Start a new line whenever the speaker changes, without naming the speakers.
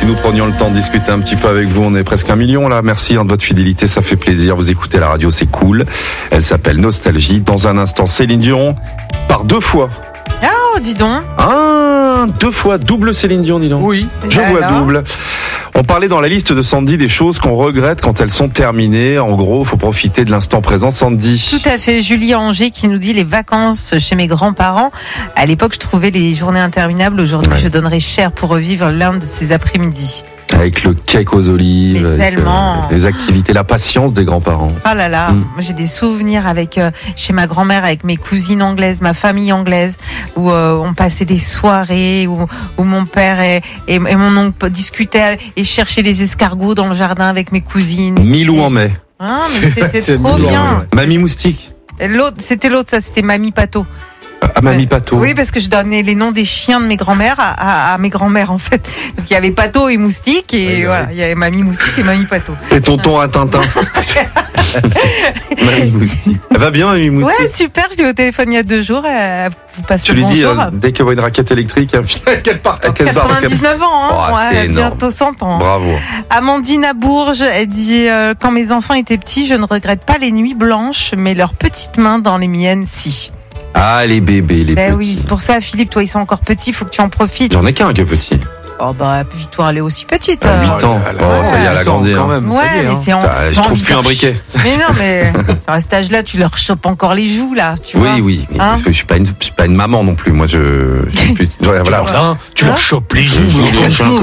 si nous prenions le temps de discuter un petit peu avec vous. On est presque 1 million là. Merci de votre fidélité, ça fait plaisir. Vous écoutez la radio, c'est cool. Elle s'appelle Nostalgie. Dans un instant, Céline Dion par 2 fois.
Oh, dis donc.
2 fois, double Céline Dion, dis donc.
Oui.
Je vois double. On parlait dans la liste de Sandy des choses qu'on regrette quand elles sont terminées. En gros, faut profiter de l'instant présent, Sandy.
Tout à fait. Julie Angers qui nous dit les vacances chez mes grands-parents. À l'époque, je trouvais les journées interminables. Aujourd'hui, je donnerais cher pour revivre l'un de ces après-midi.
Avec le cake aux olives,
mais tellement.
Les activités, la patience des grands-parents.
Oh là là, moi j'ai des souvenirs avec chez ma grand-mère, avec mes cousines anglaises, ma famille anglaise, où on passait des soirées, où mon père et mon oncle discutaient et cherchaient des escargots dans le jardin avec mes cousines.
Milou en mai.
Ah, mais c'était trop bien.
Mamie Moustique.
C'était l'autre, ça c'était Mamie Pato.
À Mamie Pato.
Oui, parce que je donnais les noms des chiens de mes grands-mères à mes grands-mères, en fait. Donc, il y avait Pato et Moustique, et voilà, il y avait Mamie Moustique et Mamie Pato.
Et tonton à Tintin. Mamie Moustique. Elle va bien, Mamie Moustique?
Ouais, super, je l'ai au téléphone il y a 2 jours, elle vous passe le bonjour. Tu lui dis,
dès qu'elle voit une raquette électrique, qu'elle part.
99 ans, hein.
Oh, c'est
bientôt 100 ans.
Bravo.
Amandine à Bourges, elle dit, quand mes enfants étaient petits, je ne regrette pas les nuits blanches, mais leurs petites mains dans les miennes, si.
Ah, les bébés, les petits.
Oui, c'est pour ça, Philippe, toi, ils sont encore petits, faut que tu en profites.
J'en ai qu'un qui est petit.
Oh, Victoire, elle est aussi petite.
8 ans. Ça y est, elle a grandi.
Quand même,
ouais, mais c'est
je trouve plus un briquet.
Mais non, mais à cet âge-là, tu leur chopes encore les joues, là, tu vois.
Oui, parce que je suis pas une maman non plus. Moi, voilà.
Tu leur chopes les joues.